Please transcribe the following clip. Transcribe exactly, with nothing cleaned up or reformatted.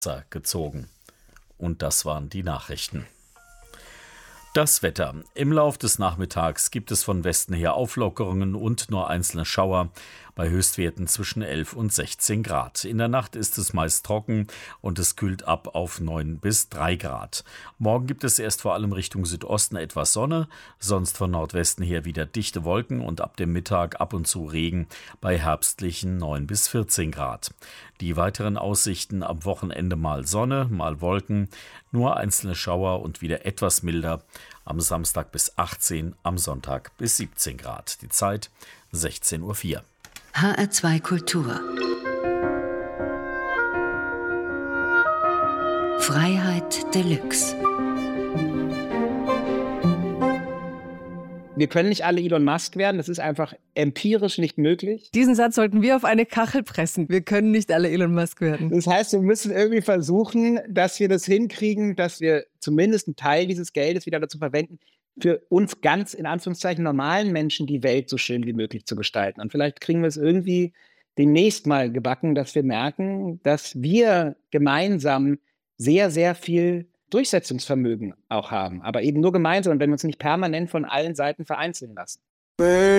gezogen. Und das waren die Nachrichten. Das Wetter. Im Lauf des Nachmittags gibt es von Westen her Auflockerungen und nur einzelne Schauer bei Höchstwerten zwischen elf und sechzehn Grad. In der Nacht ist es meist trocken und es kühlt ab auf neun bis drei Grad. Morgen gibt es erst vor allem Richtung Südosten etwas Sonne, sonst von Nordwesten her wieder dichte Wolken und ab dem Mittag ab und zu Regen bei herbstlichen neun bis vierzehn Grad. Die weiteren Aussichten: am Wochenende mal Sonne, mal Wolken, nur einzelne Schauer und wieder etwas milder. Am Samstag bis achtzehn, am Sonntag bis siebzehn Grad. Die Zeit sechzehn Uhr vier. H R zwei Kultur. Freiheit Deluxe. Wir können nicht alle Elon Musk werden, das ist einfach empirisch nicht möglich. Diesen Satz sollten wir auf eine Kachel pressen. Wir können nicht alle Elon Musk werden. Das heißt, wir müssen irgendwie versuchen, dass wir das hinkriegen, dass wir zumindest einen Teil dieses Geldes wieder dazu verwenden, für uns ganz, in Anführungszeichen, normalen Menschen die Welt so schön wie möglich zu gestalten. Und vielleicht kriegen wir es irgendwie demnächst mal gebacken, dass wir merken, dass wir gemeinsam sehr, sehr viel Durchsetzungsvermögen auch haben. Aber eben nur gemeinsam und wenn wir uns nicht permanent von allen Seiten vereinzeln lassen.